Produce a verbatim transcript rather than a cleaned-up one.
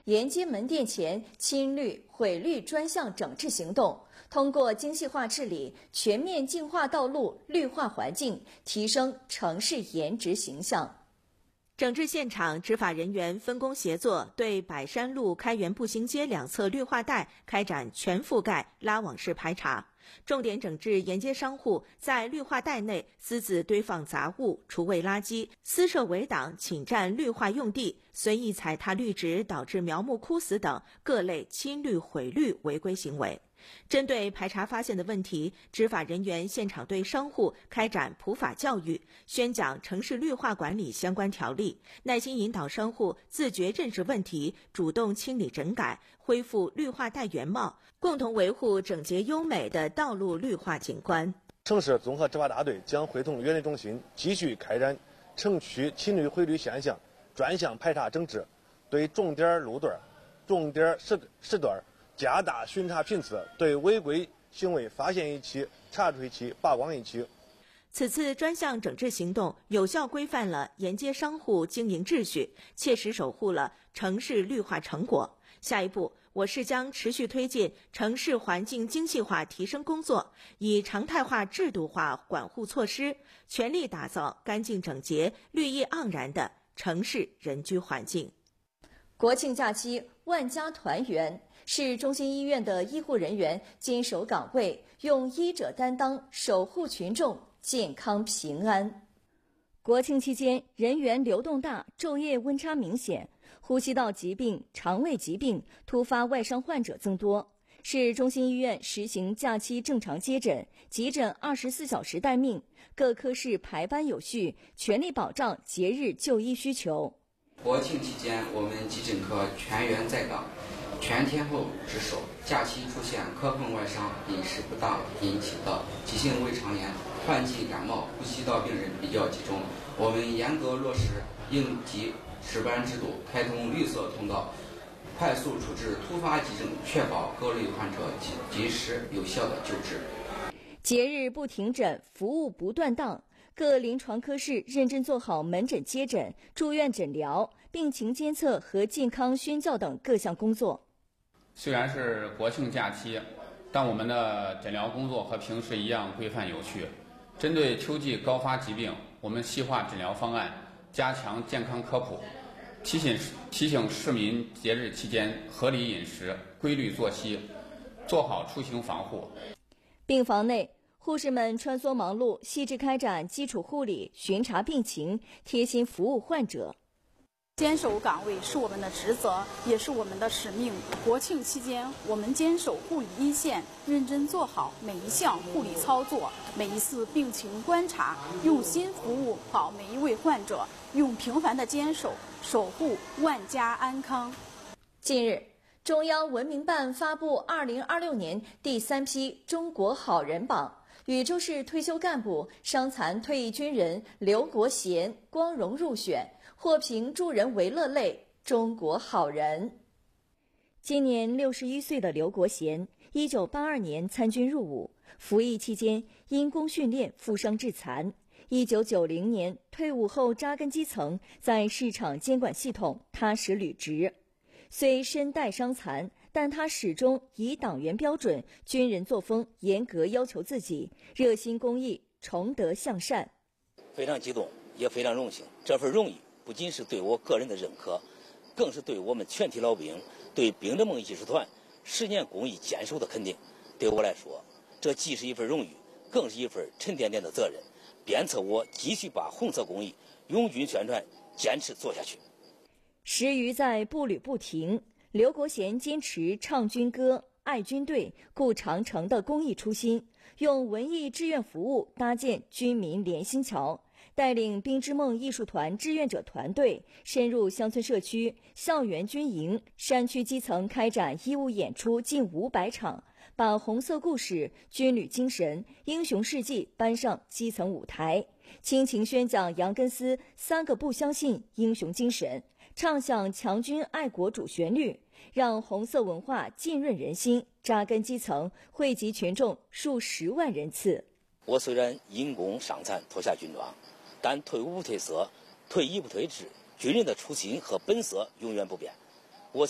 沿街门店前青绿毁绿专项整治行动，通过精细化治理，全面净化道路、绿化环境，提升城市颜值形象。整治现场，执法人员分工协作，对百山路开元步行街两侧绿化带开展全覆盖拉网式排查，重点整治沿街商户在绿化带内私自堆放杂物、厨卫垃圾、私设围挡、侵占绿化用地、随意踩踏绿植导致苗木枯死等各类侵绿毁绿违规行为。针对排查发现的问题，执法人员现场对商户开展普法教育，宣讲城市绿化管理相关条例，耐心引导商户自觉认识问题，主动清理整改，恢复绿化带原貌，共同维护整洁优美的道路绿化景观。 城市综合执法大队将会同园林中心继续开展城区侵绿毁绿现象专项排查整治，对重点路段、重点时时段加大巡查频次，对违规行为发现一起、查处一起、曝光一起。 此次专项整治行动有效规范了沿街商户经营秩序，切实守护了城市绿化成果。下一步，我市将持续推进城市环境精细化提升工作，以常态化制度化管护措施，全力打造干净整洁、绿意盎然的城市人居环境。国庆假期万家团圆，市中心医院的医护人员坚守岗位，用医者担当，守护群众健康平安。国庆期间，人员流动大，昼夜温差明显，呼吸道疾病、肠胃疾病、突发外伤患者增多。市中心医院实行假期正常接诊，急诊二十四小时待命，各科室排班有序，全力保障节日就医需求。 国庆期间，我们急诊科全员在岗，全天候值守。假期出现磕碰外伤、饮食不当引起的急性胃肠炎、换季感冒、呼吸道病人比较集中，我们严格落实应急值班制度，开通绿色通道，快速处置突发急症，确保各类患者及及时有效的救治。 节日不停诊，服务不断档。各临床科室认真做好门诊接诊、住院诊疗、病情监测和健康宣教等各项工作。 虽然是国庆假期，但我们的诊疗工作和平时一样规范有序。针对秋季高发疾病，我们细化诊疗方案，加强健康科普，提醒提醒市民节日期间合理饮食、规律作息，做好出行防护。 病房内，护士们穿梭忙碌，细致开展基础护理，巡查病情，贴心服务患者。 坚守岗位是我们的职责，也是我们的使命。国庆期间，我们坚守护理一线，认真做好每一项护理操作，每一次病情观察，用心服务好每一位患者，用平凡的坚守守护万家安康。 近日，中央文明办发布二零二六年第三批中国好人榜，禹州市退休干部、伤残退役军人刘国贤光荣入选，获评助人为乐类中国好人。今年六十一岁的刘国贤，一九八二年参军入伍，服役期间因公训练负伤致残。一九九零年退伍后扎根基层，在市场监管系统踏实履职。虽身带伤残，但他始终以党员标准、军人作风严格要求自己，热心公益，崇德向善。 非常激动，也非常荣幸。这份荣誉不仅是对我个人的认可，更是对我们全体老兵、对兵的梦艺术团十年公益坚守的肯定。对我来说，这既是一份荣誉，更是一份沉甸甸的责任，鞭策我继续把红色公益拥军宣传坚持做下去。 时余在步履不停，刘国贤坚持唱军歌、爱军队、顾长城的公益初心，用文艺志愿服务搭建军民联心桥，带领兵之梦艺术团志愿者团队深入乡村社区、校园军营、山区基层开展义务演出近五百场，把红色故事、军旅精神、英雄事迹搬上基层舞台，倾情宣讲杨根思三个不相信英雄精神，唱响强军爱国主旋律，让红色文化浸润人心，扎根基层，惠及群众数十万人次。 我虽然因公伤残脱下军装，但退伍不褪色，退役不退志，军人的初心和本色永远不变。